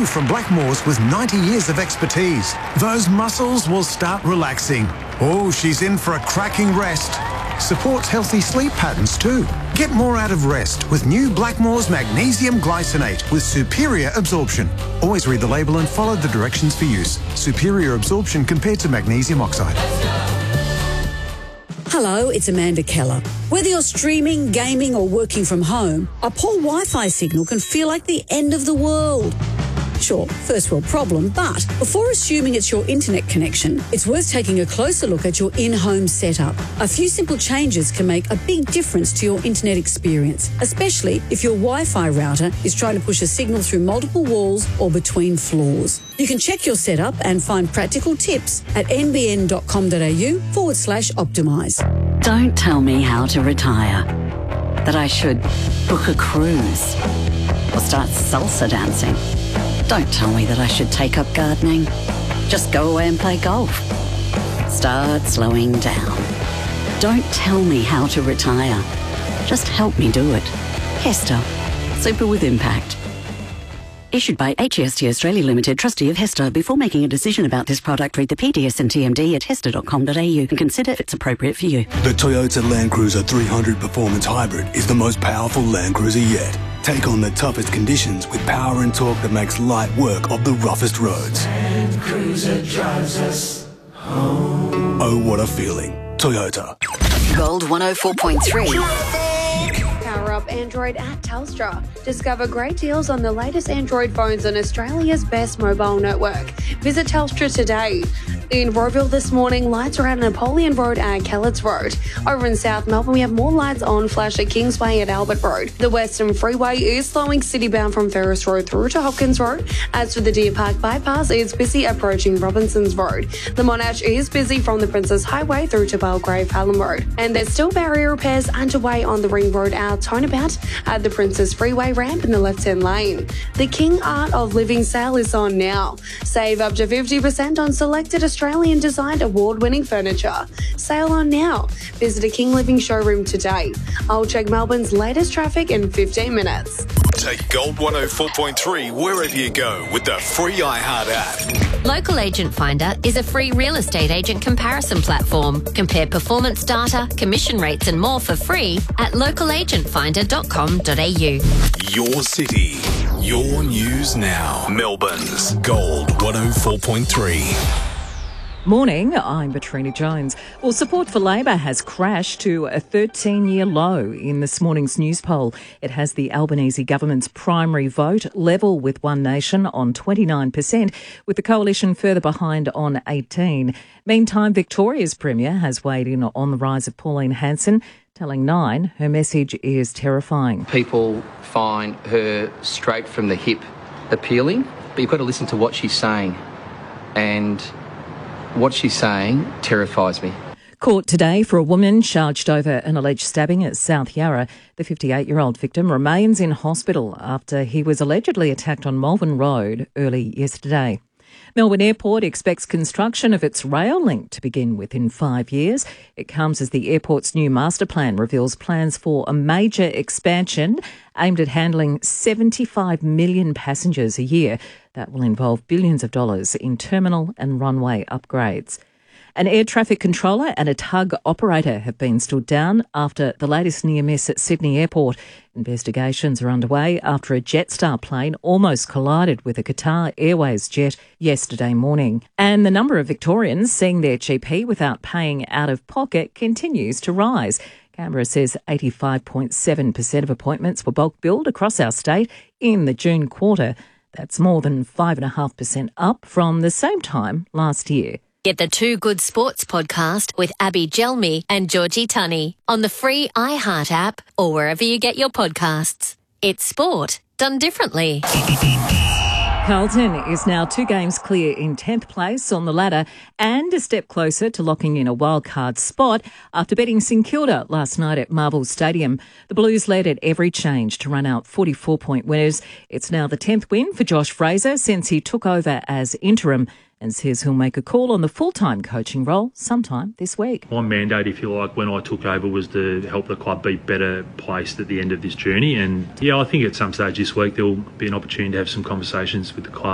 from Blackmores with 90 years of expertise. Those muscles will start relaxing. Oh, she's in for a cracking rest. Supports healthy sleep patterns too. Get more out of rest with new Blackmores Magnesium Glycinate with superior absorption. Always read the label and follow the directions for use. Superior absorption compared to magnesium oxide. Hello, it's Amanda Keller. Whether you're streaming, gaming or working from home, a poor Wi-Fi signal can feel like the end of the world. Sure, first world problem, but before assuming it's your internet connection, it's worth taking a closer look at your in-home setup. A few simple changes can make a big difference to your internet experience, especially if your Wi-Fi router is trying to push a signal through multiple walls or between floors. You can check your setup and find practical tips at nbn.com.au/optimise. Don't tell me how to retire. That I should book a cruise or start salsa dancing. Don't tell me that I should take up gardening. Just go away and play golf. Start slowing down. Don't tell me how to retire. Just help me do it. Hester. Super with impact. Issued by HEST Australia Limited, trustee of Hester. Before making a decision about this product, read the PDS and TMD at hester.com.au and consider if it's appropriate for you. The Toyota Land Cruiser 300 Performance Hybrid is the most powerful Land Cruiser yet. Take on the toughest conditions with power and torque that makes light work of the roughest roads. Land Cruiser drives us home. Oh, what a feeling. Toyota. Gold 104.3. Power up Android at Telstra. Discover great deals on the latest Android phones on Australia's best mobile network. Visit Telstra today. In Roeville this morning, lights are at Napoleon Road and Kelletts Road. Over in South Melbourne, we have more lights on flash at Kingsway at Albert Road. The Western Freeway is slowing citybound from Ferris Road through to Hopkins Road. As for the Deer Park Bypass, it's busy approaching Robinsons Road. The Monash is busy from the Princess Highway through to Belgrave Hallam Road. And there's still barrier repairs underway on the Ring Road out turnabout at the Princess Freeway ramp in the left-hand lane. The King Art of Living sale is on now. Save up to 50% on selected Australian designed award-winning furniture. Sale on now. Visit a King Living showroom today. I'll check Melbourne's latest traffic in 15 minutes. Take Gold 104.3 wherever you go with the free iHeart app. Local Agent Finder is a free real estate agent comparison platform. Compare performance data, commission rates and more for free at localagentfinder.com.au. Your city, your news now. Melbourne's Gold 104.3. Morning, I'm Katrina Jones. Well, support for Labor has crashed to a 13-year low in this morning's news poll. It has the Albanese government's primary vote level with One Nation on 29%, with the coalition further behind on 18%. Meantime, Victoria's Premier has weighed in on the rise of Pauline Hanson, telling Nine her message is terrifying. People find her straight from the hip appealing, but you've got to listen to what she's saying. And what she's saying terrifies me. Court today for a woman charged over an alleged stabbing at South Yarra. The 58-year-old victim remains in hospital after he was allegedly attacked on Malvern Road early yesterday. Melbourne Airport expects construction of its rail link to begin within 5 years. It comes as the airport's new master plan reveals plans for a major expansion aimed at handling 75 million passengers a year. That will involve billions of dollars in terminal and runway upgrades. An air traffic controller and a tug operator have been stood down after the latest near miss at Sydney Airport. Investigations are underway after a Jetstar plane almost collided with a Qatar Airways jet yesterday morning. And the number of Victorians seeing their GP without paying out of pocket continues to rise. Canberra says 85.7% of appointments were bulk billed across our state in the June quarter. That's more than 5.5% up from the same time last year. Get the Two Good Sports podcast with Abby Gelmi and Georgie Tunney on the free iHeart app or wherever you get your podcasts. It's sport done differently. Carlton is now 2 games clear in 10th place on the ladder and a step closer to locking in a wildcard spot after beating St Kilda last night at Marvel Stadium. The Blues led at every change to run out 44-point winners. It's now the 10th win for Josh Fraser since he took over as interim, and says he'll make a call on the full-time coaching role sometime this week. My mandate, if you like, when I took over was to help the club be better placed at the end of this journey. And, I think at some stage this week there will be an opportunity to have some conversations with the club